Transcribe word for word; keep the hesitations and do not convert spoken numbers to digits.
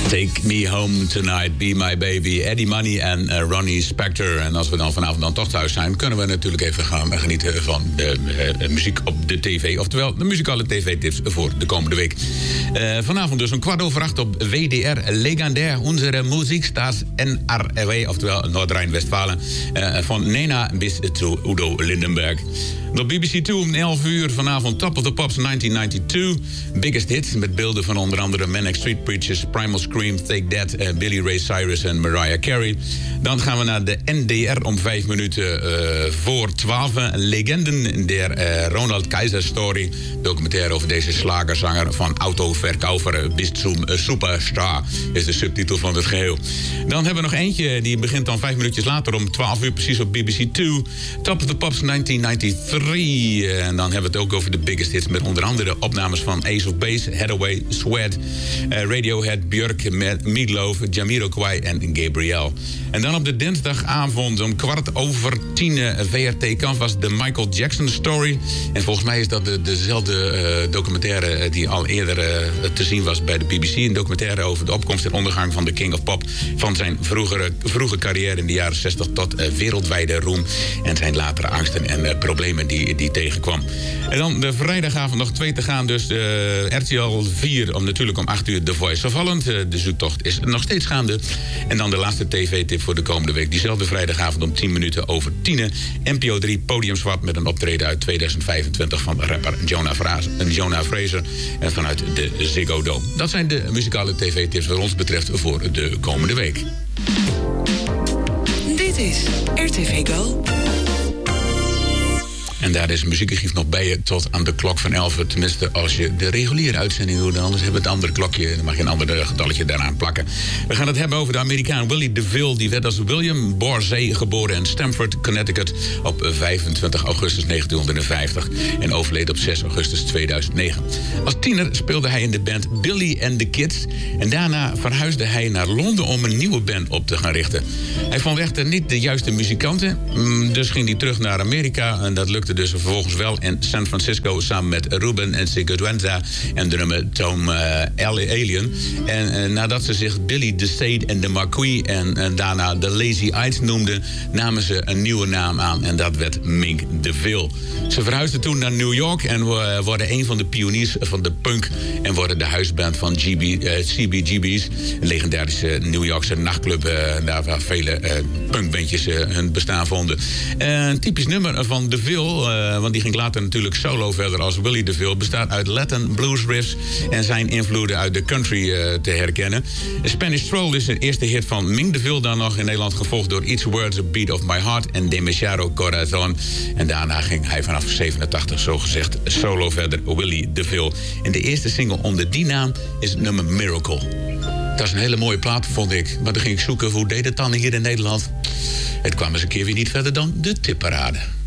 Take Me Home Tonight, Be My Baby, Eddie Money en uh, Ronnie Spector. En als we dan vanavond dan toch thuis zijn, kunnen we natuurlijk even gaan genieten van de uh, muziek op de tv. Oftewel, de muzikale tv-tips voor de komende week. Uh, vanavond dus om kwart over acht op W D R, legendair, onze muziekstars N R W, oftewel Noord-Rijn-Westfalen. Uh, van Nena bis to Udo Lindenberg. Op B B C twee om elf uur vanavond Top of the Pops negentien tweeënnegentig. Biggest hit met beelden van onder andere Manic Street Preachers, Primal Scream, Take That, uh, Billy Ray Cyrus en Mariah Carey. Dan gaan we naar de N D R om vijf minuten uh, voor twaalf. Legenden der uh, Ronald Keizer Story. Documentaire over deze slagerzanger van autoverkoper bis zum Superstar is de subtitel van het geheel. Dan hebben we nog eentje, die begint dan vijf minuutjes later om twaalf uur precies op B B C twee. Top of the Pops negentien negenennegentig. En dan hebben we het ook over de biggest hits met onder andere opnames van Ace of Base, Hathaway, Sweat, uh, Radiohead, Björk, Meatloaf, Jamiroquai en Gabriel. En dan op de dinsdagavond om kwart over tien uh, V R T Canvas de Michael Jackson Story. En volgens mij is dat de, dezelfde uh, documentaire die al eerder uh, te zien was bij de B B C. Een documentaire over de opkomst en ondergang van de King of Pop. Van zijn vroegere, vroege carrière in de jaren zestig tot uh, wereldwijde roem. En zijn latere angsten en uh, problemen die, die tegenkwam. En dan de vrijdagavond nog twee te gaan. Dus uh, R T L vier om natuurlijk om acht uur The Voice of Holland. Uh, de zoektocht is nog steeds gaande. En dan de laatste tv-tip voor de komende week. Diezelfde vrijdagavond om tien minuten over tien. N P O drie Podiumswap met een optreden uit tweeduizend vijfentwintig van rapper Jonah, Fraser, Jonah Fraser. En vanuit de Ziggo Dome. Dat zijn de muzikale tv-tips wat ons betreft voor de komende week. Dit is R T V Go. En daar is muziekarchief nog bij je tot aan de klok van elf. Tenminste, als je de reguliere uitzending doet. Anders hebben we het andere klokje. Dan mag je een ander getalletje daaraan plakken. We gaan het hebben over de Amerikaan Willie DeVille. Die werd als William Borzee geboren in Stamford, Connecticut. Op vijfentwintig augustus negentienhonderdvijftig. En overleed op zes augustus tweeduizend negen. Als tiener speelde hij in de band Billy and the Kids. En daarna verhuisde hij naar Londen om een nieuwe band op te gaan richten. Hij vond echter niet de juiste muzikanten. Dus ging hij terug naar Amerika. En dat lukte dus vervolgens wel in San Francisco samen met Ruben en Siguenza en de drummer Tom uh, Alien. En uh, nadat ze zich Billy the Sade en de Marquis en, en daarna de Lazy Eyes noemden, namen ze een nieuwe naam aan en dat werd Mink DeVille. Ze verhuisden toen naar New York en uh, worden een van de pioniers van de punk en worden de huisband van G B, uh, C B G B's, een legendarische New Yorkse nachtclub, uh, daar waar vele uh, punkbandjes uh, hun bestaan vonden. Uh, een typisch nummer van DeVille, Uh, want die ging later natuurlijk solo verder als Willie DeVille, bestaat uit Latin blues riffs en zijn invloeden uit de country uh, te herkennen. Spanish Stroll is de eerste hit van Mink DeVille, dan nog in Nederland gevolgd door Each Word's a Beat of My Heart en Demasiado Corazon. En daarna ging hij vanaf zevenentachtig zogezegd solo verder, Willie DeVille. En de eerste single onder die naam is het nummer Miracle. Dat is een hele mooie plaat, vond ik. Maar dan ging ik zoeken, hoe deed het dan hier in Nederland? Het kwam eens een keer weer niet verder dan de tipparade.